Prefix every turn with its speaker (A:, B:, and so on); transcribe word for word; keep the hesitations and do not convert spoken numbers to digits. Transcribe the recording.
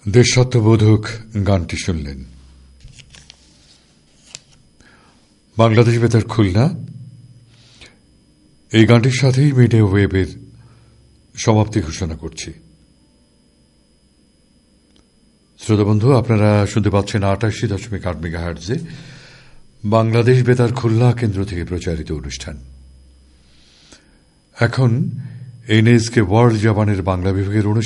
A: দেশাত্মবোধক গানটি শুনলেন। বাংলাদেশ বেতার খুলনা এই গানটির সাথেই মিডিয়া ওয়েবের সমাপ্তি ঘোষণা করছি। শ্রোতাবন্ধু, আপনারা শুনতে পাচ্ছেন আটাশি দশমিক আট মেগাহার্টজে বাংলাদেশ বেতার খুলনা কেন্দ্র থেকে প্রচারিত অনুষ্ঠান। এখন এনএসকে ওয়ার্ল্ড জাপানের বাংলা বিভাগের অনুষ্ঠান